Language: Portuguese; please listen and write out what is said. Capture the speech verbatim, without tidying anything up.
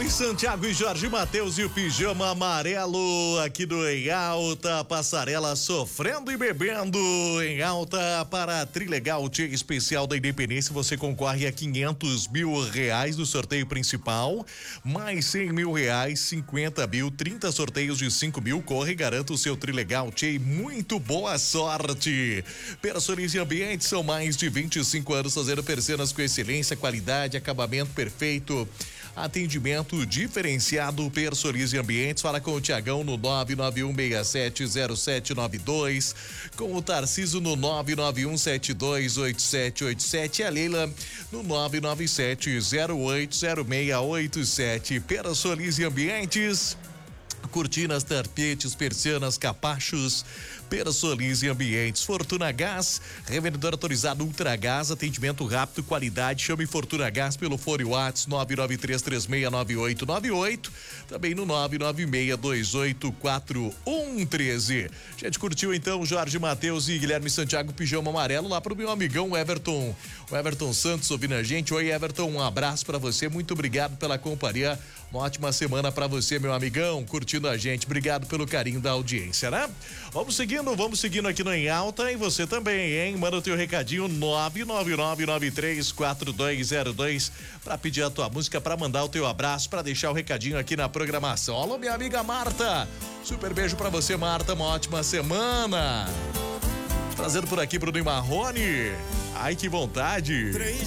Guilherme Santiago e Jorge Mateus e o Pijama Amarelo aqui do Em Alta, passarela sofrendo e bebendo em alta para a Trilegal Tia Especial da Independência. Você concorre a quinhentos mil reais no sorteio principal, mais cem mil reais, cinquenta mil, trinta sorteios de cinco mil. Corre e garanta o seu Trilegal Tia e muito boa sorte. Personalize Ambientes, são mais de vinte e cinco anos fazendo persianas com excelência, qualidade, acabamento perfeito. Atendimento diferenciado. Personalize Ambientes. Fala com o Tiagão no nove nove um seis sete zero sete nove dois, com o Tarciso no nove nove um sete dois oito sete oito sete e a Leila no nove nove sete zero oito zero seis oito sete. Personalize Ambientes. Cortinas, tapetes, persianas, capachos. Personalize Ambientes. Fortuna Gás, revendedor autorizado Ultragás, atendimento rápido, qualidade. Chame Fortuna Gás pelo fone WhatsApp nove nove três três seis nove oito nove oito, também no nove nove seis dois oito quatro um um três. A gente curtiu então Jorge Mateus e Guilherme Santiago, Pijama Amarelo, lá pro meu amigão Everton, o Everton Santos ouvindo a gente. Oi, Everton, um abraço pra você, muito obrigado pela companhia, uma ótima semana pra você, meu amigão, curtindo a gente, obrigado pelo carinho da audiência, né? Vamos seguindo, vamos seguindo aqui no Em Alta, e você também, hein? Manda o teu recadinho nove nove nove nove três quatro dois zero dois pra pedir a tua música, pra mandar o teu abraço, pra deixar o recadinho aqui na programação. Alô, minha amiga Marta, super beijo pra você, Marta, uma ótima semana. Trazendo por aqui Bruno e Marrone, ai que vontade.